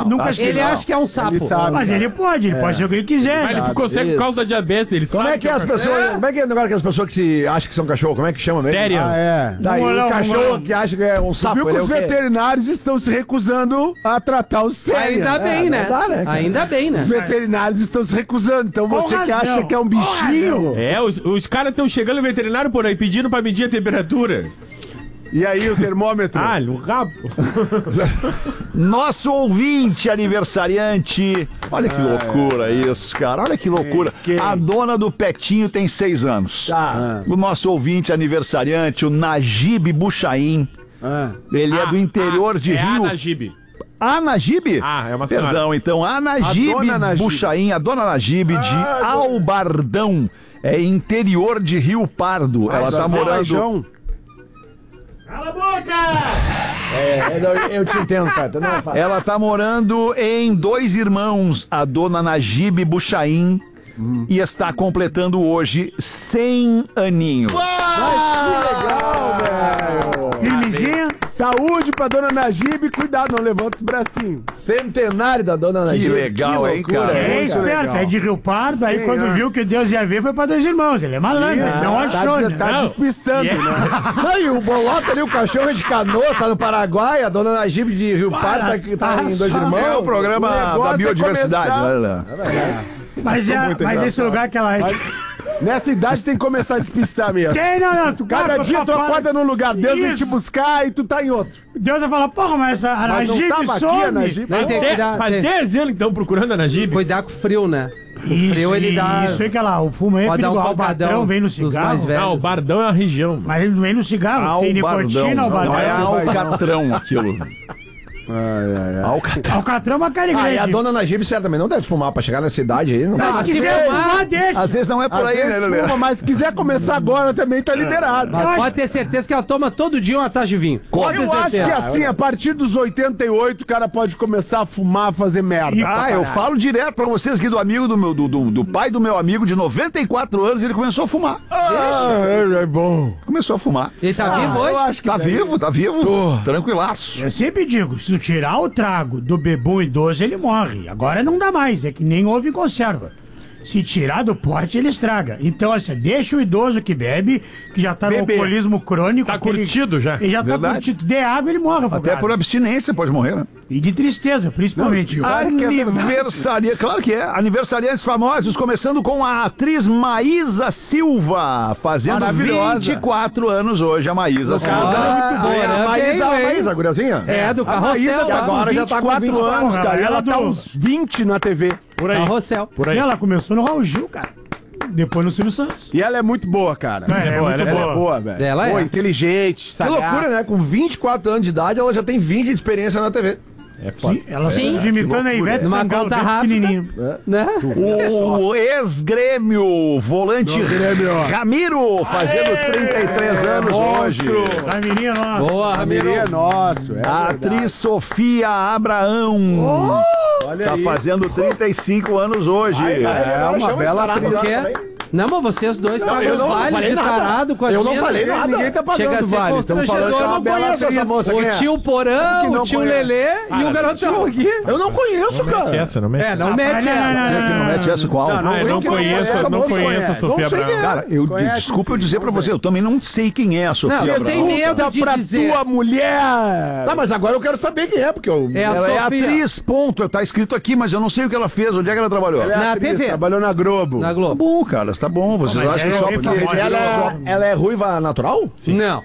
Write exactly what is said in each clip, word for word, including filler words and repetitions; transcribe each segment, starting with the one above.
Não, nunca acho que Ele não. acha que é um sapo. Ele sabe, mas né? ele pode, ele É. pode ser o que ele quiser. Mas ele ficou cego por causa da diabetes, ele Como sabe é que é as pessoas. Como é que é o negócio que as pessoas que se acham que são cachorro? Como é que chama mesmo? Therian. Ah, é. Daí Vamos lá, o vamos cachorro lá. que acha que é um sapo. Viu que ele é os o quê? veterinários estão se recusando a tratar os sérios. Ainda bem, É, né? não dá, né, cara? Ainda bem, né? Os veterinários estão se recusando. Então Com você que razão. acha que é um Com bichinho. razão. É, os, os caras estão chegando no veterinário por aí pedindo pra medir a temperatura. E aí, o termômetro? Ah, no rabo. Nosso ouvinte aniversariante. Olha que loucura isso, cara. Olha que loucura. Quem? A dona do Petinho tem seis anos. Tá. O nosso ouvinte aniversariante, o Najib Buchaim. Ah. Ele é do interior Ah, de é Rio. a Najib. A Najib? Ah, é uma senhora. Perdão, então, a Najib A dona Najib. Buchaim, a dona Najib de Ah, Albardão, é interior de Rio Pardo. Ela tá morando. Azerbaijão. Cala a boca! É, eu, eu te entendo, Feta. Não é fácil. Ela tá morando em Dois Irmãos, a dona Najib Buchaim, e está completando hoje cem aninhos. Legal, velho. Firmezinha? Saúde pra dona Najib. Cuidado, não levanta os bracinhos. Centenário da dona Que Najib. legal, hein, cara? É muito esperto, legal. é de Rio Pardo, aí Sim, quando é. viu que Deus ia ver, foi pra Dois Irmãos. Ele é malandro, ele não tá achou, des- né? tá Não. despistando, Yeah. né? Não, e o Bolota ali, o cachorro é de Canoas, tá no Paraguai, a dona Najib de Rio Pardo tá, aqui- tá em Dois Para, Irmãos. É o programa O negócio da é biodiversidade. começar- Olha lá. Mas, é, muito mas esse engraçado. lugar que ela é. Nessa idade tem que começar a despistar mesmo. Tem, não, não. Tu, Cada cara, dia tu para- acorda num lugar, Deus vem Isso. te buscar e tu tá em outro. Deus vai falar, porra, mas essa a Mas não Najib tava aqui some. a Najib. Não, Faz tem- de- cuidar, Faz tem- dez anos que estão procurando a Najib. Cuidar com o frio, né? O Isso, frio, ele dá... é Isso aí que ela, o fumo aí é um perigoso. O alcatrão vem no cigarro. Não, o Bardão é a região. Mas ele vem no cigarro. Tem nicotina, o Não, Bardão. é alcatrão aquilo. Ai, ai, ai. Alcatrão. Alcatrão é uma cara Ah, e a grande. dona Najib, certo, também não deve fumar pra chegar nessa idade aí. Não Mas dá. se quiser fumar, deixa. Às vezes não é por Às aí, né, vezes Lelê? fuma, mas se quiser começar agora também tá liberado. Mas Pode ter certeza que ela toma todo dia uma taça de vinho. Pode ter Eu acho que certeza. assim, a partir dos oitenta e oito, o cara pode começar a fumar, fazer merda. Ah, eu falo direto pra vocês aqui do amigo do meu, do, do, do pai do meu amigo de noventa e quatro anos, ele começou a fumar. Ah, é, é bom. Começou a fumar. Ele tá vivo Eu hoje? acho que Tá deve- vivo, tá vivo. Tranquilaço. Eu sempre digo, se tu tirar o trago do bebum idoso, ele morre. Agora não dá mais, é que nem ovo em conserva. Se tirar do pote, ele estraga. Então, assim, deixa o idoso que bebe, que já tá no Beber. alcoolismo crônico. Tá que ele- curtido já. Ele já tá Verdade. curtido. Dê água, ele morre, Até afogado. por abstinência pode morrer, né? E de tristeza, principalmente. viu? Aniversaria, claro que é. Aniversariantes famosos, começando com a atriz Maísa Silva, fazendo Maravilhosa. vinte e quatro anos hoje, a Maísa Silva. Ah, boa, é, né? a Maísa, Veio, a hein? Maísa, a guriazinha? É, do A Maísa carrossel. tá lá. agora já tá com vinte e quatro vinte e quatro anos, cara. E ela ela tá do- uns vinte na T V. Por aí. Carrossel. Por aí. Sim, ela começou no Raul Gil, cara. Depois no Silvio Santos. E ela é muito boa, cara. É, é boa, muito ela é Ela boa. é boa, velho. Ela Boa, é. inteligente, Que sagaz. loucura, né? Com vinte e quatro anos de idade, ela já tem vinte de experiência na T V. É foda. Sim, ela Sim. tá imitando a Ivete Numa Sangalo, conta bem rápida. pequenininho. Né? O ex-grêmio, volante Ramiro, fazendo trinta e três anos hoje. A menina nossa. Boa, Ramiro. Ramiro é nosso. É A verdade. atriz Sofia Abraão Olha tá aí. fazendo trinta e cinco anos hoje. É uma bela atriz. Por quê? Não, mas vocês dois pagam eu não vale falei de nada. tarado com as Eu não minas. falei nada. Ninguém tá pagando Chega a ser vale. Estamos falando que é uma constrangedor. bela conheço essa atriz. moça. Quem O é? tio Porã, que o não tio conhece? Lelê e o garotão aqui. Eu não conheço, Mete cara. essa, não mete. É, não mete não, não, ela. não, Quem é que não mete essa com algo? Ah, eu não eu conheço, conheço, não moça conheço a conhece. Sofia Não sei Abraão. quem é. Cara, eu Conhece, desculpa eu sim, dizer pra vamos você, eu também não sei quem é a Sofia Não, eu Abraão. tenho medo Conta de pra dizer. tua mulher. Tá, mas agora eu quero saber quem é, porque eu... É a Ela é Sofia. atriz, ponto. Tá escrito aqui, mas eu não sei o que ela fez, onde é que ela trabalhou. Ela é Na atriz, T V. Trabalhou na Globo. Na Tá Globo. bom, cara, tá bom. Vocês Mas acham que ela só é porque... famosa. Ela é, ela é ruiva natural? Não.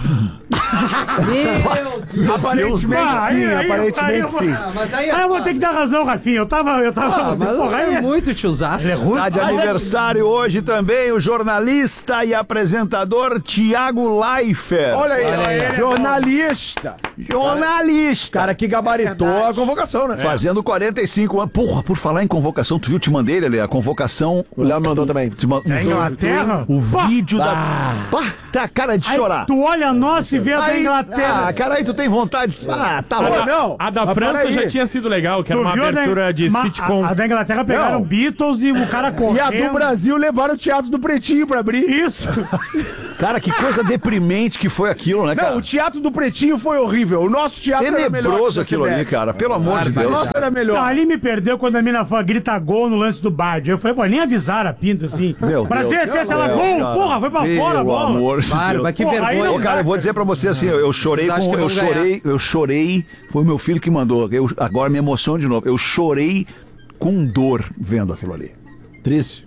Meu Deus. Aparentemente Ah, aí, sim, aí, aparentemente aí eu vou- sim. Ah, mas aí Ah, eu vou ter que dar razão, Rafinha. Eu tava. Eu tava. Ah, mas porra, aí é muito tiozaço. é ruim. Tá de aniversário hoje também o jornalista e apresentador Tiago Leifert. Olha aí, Olha aí. olha aí. Jornalista. Jornalista. Cara que gabaritou a convocação, né? Fazendo quarenta e cinco anos. Porra, por falar em convocação, tu viu? Te mandei, Lelê, a convocação. O Léo mandou também. Te ma- Da Inglaterra? O vídeo da. Pá, tá cara de Aí chorar. tu olha a nossa e vê a da Aí, Inglaterra. ah, cara, aí tu tem vontade de. Ah, tá A louco. da, não, a da mas França peraí. já tinha sido legal, que era Tu uma viu a da- abertura de ma- sitcom. A, a da Inglaterra pegaram Não. Beatles e o cara correndo. E a do Brasil levaram o Teatro do Pretinho pra abrir. Isso. Cara, que coisa deprimente que foi aquilo, né, cara? Não, o teatro do Pretinho foi horrível. O nosso teatro era melhor. Tenebroso que o aquilo C B F. ali, cara. Pelo amor de O Deus. nosso era melhor. Não, ali me perdeu quando a mina foi, grita gol no lance do Bad. Eu falei, pô, nem avisaram a pinta assim. Meu pra Deus ver do até ela céu, gol, cara. porra, foi pra Pelo fora a bola. amor de Barba, Deus. que Pô, aí vergonha. não Ô, cara, eu vou dizer pra você assim, eu, eu chorei Vocês acham com. que Eu vão ganhar? chorei, eu chorei. Foi o meu filho que mandou. Eu, agora me emociono de novo. Eu chorei com dor vendo aquilo ali. Triste.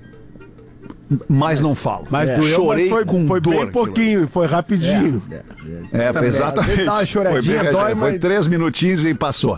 Mas não falo. Mas É, doeu, chorei mas foi, com foi dor. bem aquilo pouquinho, foi rapidinho. É, foi Às exatamente. vezes dá uma choradinha, foi, bem- dói, foi mas- três minutinhos e passou.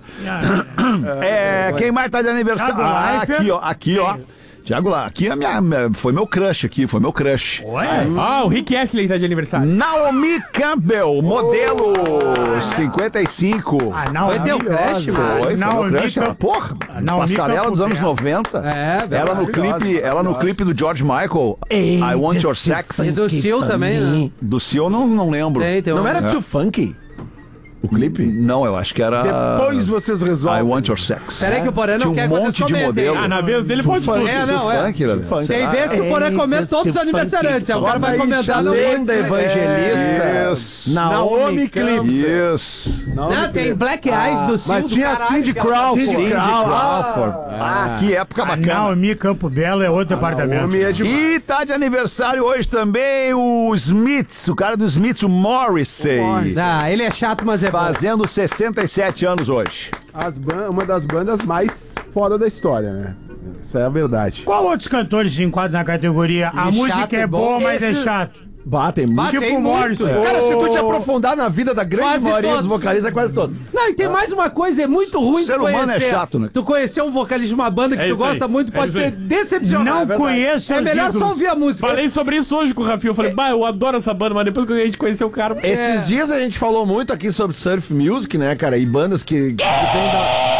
É, quem mais tá de aniversário? Thiago Ah, Leifert. aqui, ó. Aqui, ó. Thiago lá, aqui é a minha, minha- foi meu crush aqui, foi meu crush. Ué? Ah, o Rick Astley tá de aniversário. Naomi Campbell, modelo cinquenta e cinco. Ah, não, Foi teu crush, mano? Foi, foi Naomi meu crush. Camp- Ela, porra, Naomi passarela dos anos Campbell. noventa. É, verdade. ela no clipe, ela no clipe do George Michael, I Want Your E Sex. do Sil também, né? Do Seal eu não, não lembro. Tem, tem um... Não era too funky? O clipe? Não, eu acho que era Depois vocês I resolvem. Want Your Sex. Peraí que o Porã Tinha não um quer que monte vocês de comentem. modelo. Ah, na vez dele pode tudo. É, não, é. Funk, né? Tem vezes que o Porã comenta todos os aniversariantes. O cara vai comentar no Lenda evangelista. Isso. Naomi Campbell. Isso. Não, tem Black Eyes do Sil mas do tinha caralho, Cindy que ela- Crawford. Cindy Cindy Crawford. Ah, que época A bacana. Naomi Campo Belo é outro departamento. Naomi é demais. E tá de aniversário hoje também o Smiths, o cara do Smiths, o Morrissey. Ah, ele é chato, mas é bom. Fazendo sessenta e sete anos hoje. As ban- uma das bandas mais foda da história, né? Isso é a verdade. Qual outros cantores se enquadram na categoria? A Ele música chato é é bom. boa, mas é Esse- chato. Batem muito. Batem Tipo o muito. Morrison. Cara, se tu te aprofundar na vida da grande Quase maioria todos. dos vocalistas, é quase todos. Não, e tem mais uma coisa, é muito ruim Ser tu humano conhecer. é chato, né? Tu conhecer um vocalista de uma banda que É tu isso aí. gosta muito, É pode isso ser aí. decepcionante. Não conheço É os melhor ídolos. só ouvir a música. Falei sobre isso hoje com o Rafinha. Eu falei, bah, eu adoro essa banda, mas depois que a gente conheceu o cara. Esses dias a gente falou muito aqui sobre surf music, né, cara? E bandas que, que vêm da.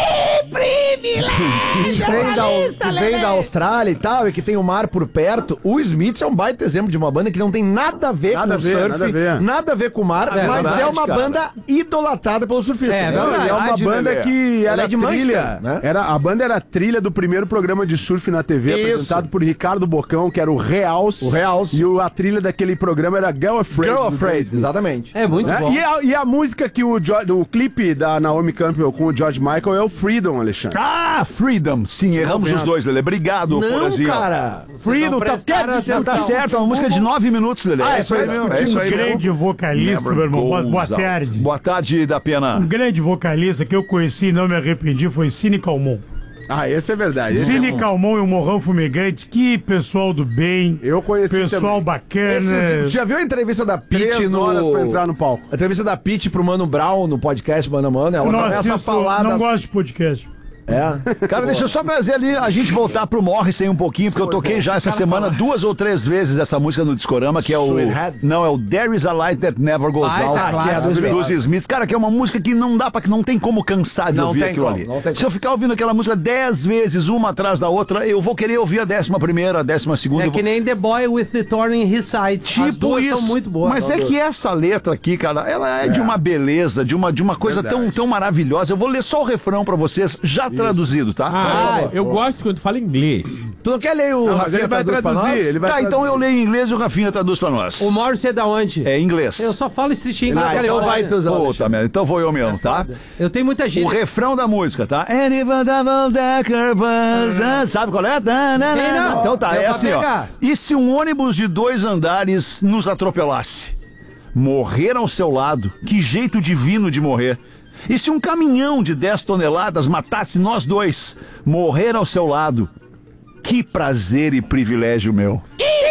Que vem da, que vem da Austrália e tal, e que tem o mar por perto. O Smiths é um baita exemplo de uma banda que não tem nada a ver Nada com a o ver, surf, nada a ver. nada a ver com o mar, É mas verdade, é uma cara. banda idolatrada pelos surfistas. É né? verdade. É uma Verdade, banda Lelê. que Ela era é de trilha, Manchester, né? era, a banda era trilha do primeiro programa de surf na T V, Isso. apresentado por Ricardo Bocão, que era o Reals. O Reals. E o- a trilha daquele programa era Girl Afraid. Girl do Afraid, Smiths. exatamente. É muito Né? bom. E, a, e a música que o, Jo- o clipe da Naomi Campbell com o George Michael é o Freedom, Alexandre. Ah, Freedom. Sim, erramos os dois, Lelê. Obrigado, Não, Porazinho. cara. Freedom, não tá, prestaram quer dizer, atenção. Tá certo, é uma música de nove minutos, Lelê. Ah, é isso aí foi mesmo. É isso Um aí mesmo. grande vocalista, meu irmão. Boa, boa tarde. Boa tarde, da Pena. Um grande vocalista que eu conheci e não me arrependi foi Cine Calmon. Ah, esse é verdade. Esse é Cine bom. Calmon e o Morrão Fumegante, que pessoal do bem. Eu conheci Pessoal também. bacana. Esses- já viu a entrevista da Pitty Três no. horas pra entrar no palco. A entrevista da Pitty pro Mano Brown no podcast Mano a Mano. Ela Não começa a assisto, falar não das. gosto de podcast. É. Cara, deixa eu só trazer ali, a gente voltar pro Morrissey um pouquinho, porque eu toquei já essa semana duas ou três vezes essa música no Discorama, que é o... Sweethead? Não, é o There Is a Light That Never Goes Ai, Out, tá, que é clássico. dos, dos Smiths. Cara, que é uma música que não dá pra, que não tem como cansar de Não ouvir tem aquilo como, ali. não tem Se eu ficar ouvindo aquela música dez vezes, uma atrás da outra, eu vou querer ouvir a décima primeira, a décima segunda. É eu vou- que nem The Boy with the Thorn in His Side. As Tipo duas isso. são muito boas. Mas é que essa letra aqui, cara, ela é, de uma beleza, de uma, de uma coisa tão, tão maravilhosa. Eu vou ler só o refrão pra vocês, já traduzido, tá? Ah, eu gosto quando tu fala inglês. Tu não quer ler o Não, mas Rafinha ele vai traduz pra nós? traduzir, ele vai Tá, traduzir. então eu leio em inglês e o Rafinha traduz pra nós. O Morrissey é da onde? É em inglês. Eu só falo street inglês. Ah, cara, então eu- vai, Tuzão. Puta merda, então vou eu mesmo, tá? Eu tenho muita O gíria. refrão da música, tá? Any double decker bus, né? Sabe qual é? Tá, né, Sim, né? não. Então tá, Deu é pra assim, ó. pegar. E se um ônibus de dois andares nos atropelasse? Morrer ao seu lado? Que jeito divino de morrer. E se um caminhão de dez toneladas matasse nós dois? Morrer ao seu lado? Que prazer e privilégio meu.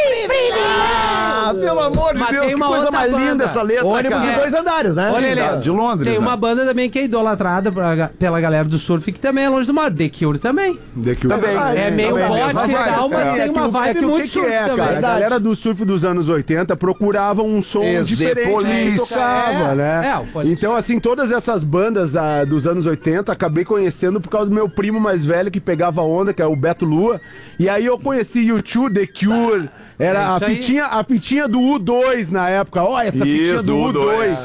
Ah, pelo amor de Mas Deus, tem que uma coisa outra mais banda. linda essa letra, Ônibus cara. de dois andares, né? Olha, Sim, ele, da- de Londres, tem né? uma banda também que é idolatrada pra- pela galera do surf, que também é longe do mar. The Cure também. The Cure. Também. É meio também, vodka mesma e vibe. tal, mas É, tem É que uma o- vibe é que o muito que que surf é, também. cara? A galera do surf dos anos oitenta procurava um som Ex The diferente Police. que tocava, É, né? é, o Police. Então, assim, todas essas bandas ah, dos anos oitenta, acabei conhecendo por causa do meu primo mais velho que pegava onda, que é o Beto Lua. E aí eu conheci U dois, The Cure, É era a isso aí. fitinha, a fitinha do U dois na época. Ó, essa fitinha Isso, do do U dois. U dois.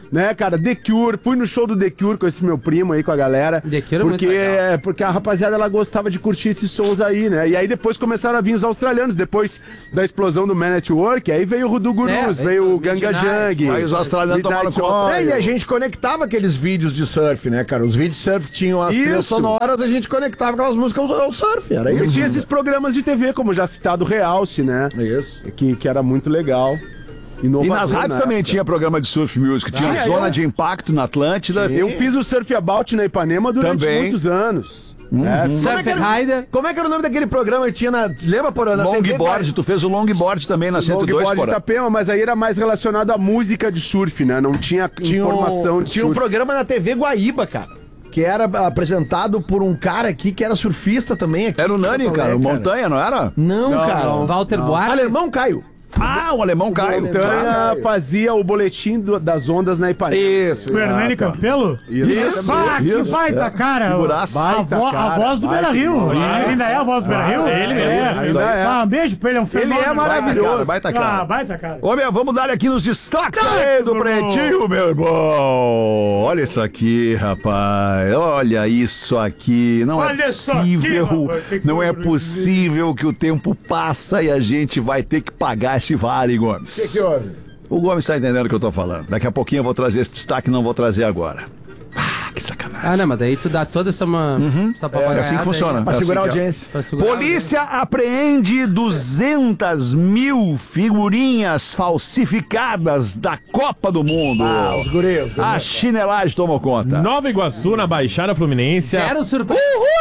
né, cara? The Cure, fui no show do The Cure com esse meu primo aí, com a galera. The Cure é porque, muito legal. é, porque a rapaziada, ela gostava de curtir esses sons aí, né? E aí depois começaram a vir os australianos, depois da explosão do Man Network, aí veio o Rudu Gurus, É, veio veio o Ganga Midnight. Jang. Aí os australianos tomaram Midnight conta. Oil. É, e a gente conectava aqueles vídeos de surf, né, cara? Os vídeos de surf que tinham as trilhas Isso. sonoras, a gente conectava aquelas músicas ao surf, era E isso. tinha esses programas de T V, como já citado, Realce, né? Isso. Que, que era muito legal. E Inovador nas rádios na também época. tinha programa de surf music, tinha Ah, Zona é? de Impacto na Atlântida. Eu fiz o Surf About na Ipanema durante Também. muitos anos. É, Surf que era- Rider. Como é que era o nome daquele programa que tinha na... Lembra, Porã? Na T V, Longboard, tu fez o longboard também na cento e dois, Longboard de porra. Itapema, mas aí era mais relacionado à música de surf, né? Não tinha, Tinha, informação um, de tinha um surf. programa na T V Guaíba, cara, que era apresentado por um cara aqui que era surfista também. Aqui, Era o em Nani, Porto cara, o Alegre, Montanha, não era? Não, cara. Walter Buarque. Alemão Caio. Ah, o alemão Caio. Montanha fazia o boletim do- das ondas na Ipanema. Isso. O Hernani Campelo? Isso, Ah, que isso. baita, cara. Figuraça. A, Baita, vo- a cara, voz do baita Beira Rio. voz. Ele ainda é a voz do Beira Rio? ele mesmo. É, Ainda é. Ah, um beijo pra ele, é um Ele fenômeno. é maravilhoso. Cara, baita Ah, cara. baita, cara. Ô, meu, vamos dar aqui nos destaques aí do Pretinho, meu irmão. Olha isso aqui, rapaz. Olha isso aqui. Não Olha é isso aqui, possível. rapaz. Que Não é coisa. possível que o tempo passa e a gente vai ter que pagar esse vale, Gomes. O que, que houve? O Gomes tá entendendo o que eu tô falando. Daqui a pouquinho eu vou trazer esse destaque, não vou trazer agora. Ah, que sacanagem. Ah, não, mas daí tu dá toda essa, uma, essa É papagaiada assim que funciona. aí. Pra É segurar a assim que é. audiência. Pra segurar a Polícia apreende duzentas mil figurinhas falsificadas da Copa do Mundo. Ah, os guris. A chinelagem tomou conta. Nova Iguaçu, na Baixada Fluminense. Zero surpresa.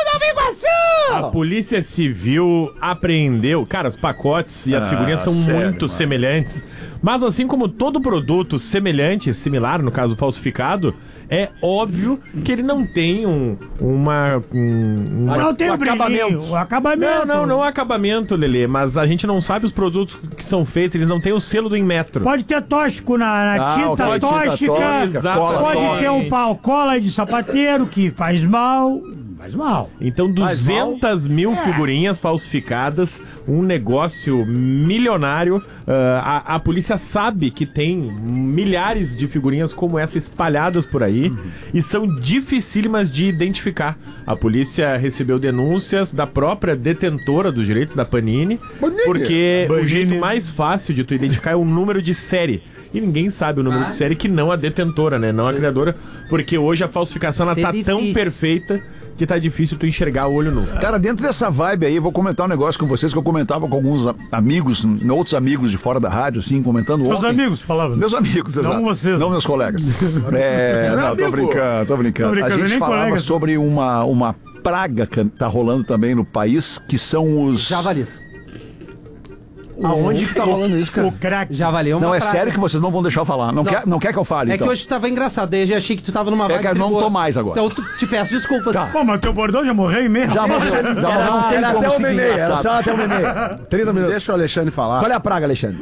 A Polícia Civil apreendeu. Cara, os pacotes e as Ah, figurinhas são sério, muito mano. semelhantes. Mas assim como todo produto semelhante, similar, no caso falsificado, é óbvio que ele não tem um, uma, um, uma- Não tem um o brilhinho, o acabamento. Não, não, não é acabamento, Lelê, mas a gente não sabe os produtos que são feitos, eles não têm o selo do Inmetro. Pode ter tóxico na, na Ah, tinta ok, tinta tóxica. tóxica, cola Pode tóxica. ter um pau cola de sapateiro que faz mal. Faz mal. Então, duzentas mil figurinhas falsificadas, um negócio milionário. Ah, a, a polícia sabe que tem milhares de figurinhas como essa espalhadas por aí e são dificílimas de identificar. A polícia recebeu denúncias da própria detentora dos direitos, da Panini, porque o jeito mais fácil de tu identificar é o número de série. E ninguém sabe o número Ah. de série que não a detentora, né? Não a criadora, porque hoje a falsificação ela Isso é tá tão difícil. perfeita que tá difícil tu enxergar o olho nu. Cara, dentro dessa vibe aí, eu vou comentar um negócio com vocês que eu comentava com alguns a- amigos, n- outros amigos de fora da rádio, assim, comentando Meus ontem. amigos falavam. Meus amigos, Não exato. vocês. Não meus colegas. É, não, tô brincando, tô brincando. Tô brincando, A gente nem falava colegas. sobre uma, uma praga que tá rolando também no país, que são os... Javalis. Aonde que tá rolando isso, cara? O crack. Javali é uma Não, é praga. sério que vocês não vão deixar eu falar. Não, Nossa. quer, não quer que eu fale, É então. que hoje tava engraçado, daí eu já achei que tu tava numa É que eu não boa. tô mais agora. Então tu, te peço desculpas. Pô, mas teu bordão já morreu em meia. Já morreu. Já morreu, não tem Era como até o seguir meme, era engraçado. só até o meme. trinta minutos. Deixa o Alexandre falar. Qual é a praga, Alexandre?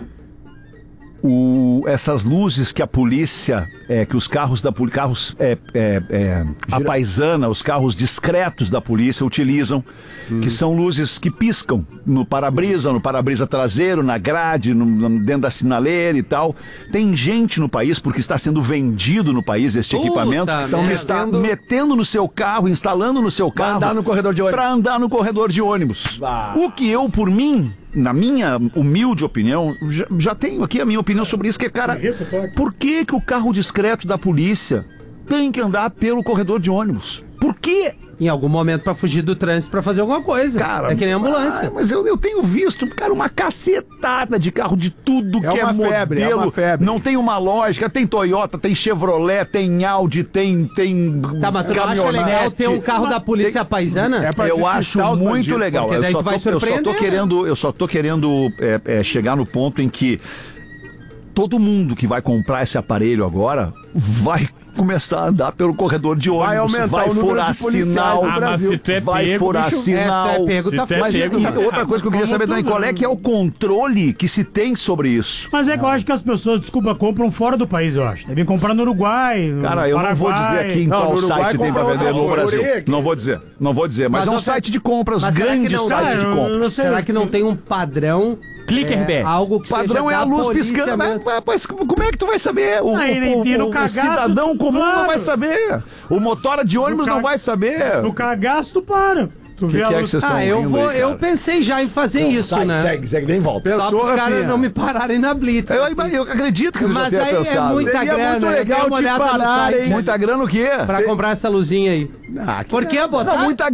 O, essas luzes que a polícia, é, que os carros da polícia, carros é, é, é, a paisana, os carros discretos da polícia utilizam, que são luzes que piscam no para-brisa, no para-brisa traseiro, na grade, no, no- dentro da sinaleira e tal. Tem gente no país, porque está sendo vendido no país este Puta equipamento, merda. que está metendo no seu carro, instalando no seu Pra carro. andar no corredor de ônibus. Pra andar no corredor de ônibus. O que eu, por mim, na minha humilde opinião, já, já tenho aqui a minha opinião sobre isso, que é, cara, por que que o carro discreto da polícia tem que andar pelo corredor de ônibus? Por quê? Em algum momento pra fugir do trânsito pra fazer alguma coisa. Cara, é que nem ambulância. ah, mas eu, eu tenho visto, cara, uma cacetada de carro de tudo É que é uma modelo. febre, é uma febre. Não tem uma lógica. Tem Toyota, tem Chevrolet, tem Audi, tem, tem Tá, mas tu não acha caminhonete. legal ter um carro da polícia paisana? É pra Eu despistar acho os muito bandidos. legal. Porque Eu daí só, tu vai tô, eu só tô surpreender, né? querendo, eu só tô querendo é, é, chegar no ponto em que todo mundo que vai comprar esse aparelho agora vai começar a andar pelo corredor de ônibus, Vai aumentar vai o número furar de policiais sinal, no Ah, mas Brasil. se tu é vai pego, furar bicho, sinal. É, se tu é pego, Se tá tu é Mas fugido. e outra coisa que eu queria Como saber também, tudo, qual é né? que é o controle que se tem sobre isso? Mas é que eu acho que as pessoas, desculpa, compram fora do país, eu acho. Devem comprar no Uruguai. no Cara, eu não vou dizer Paraguai. aqui em Não, qual no Uruguai site tem pra compra vender no outra Brasil. categoria. Não vou dizer, não vou dizer, mas, Mas é um outra- site de compras, Mas será que grande não- site de Ah, eu- compras. eu sei. Será que não tem um padrão Clicker É, B. algo que Padrão seja é a da luz polícia piscando. Mas, mesmo. mas- mas como é que tu vai saber? O, Aí, o- o- e no o cagaço, cidadão comum não claro. vai saber. O motora de ônibus No não ca- vai saber. No cagaço, tu para. Tu O que, vê a que é que luz. vocês estão Ah, eu rindo vou. aí, eu cara? pensei já em fazer isso, Sai, né? Segue, segue, nem volta. Só Pensou, para os caras Rafinha? não me pararem na blitz. Eu, assim. eu acredito que você Mas já tenha aí é pensado. muita Seria grana. muito eu legal dei uma te olhada no pararem. site. Muita grana o quê? Pra comprar essa luzinha aí. Ah, que- Por que botar? Não, muita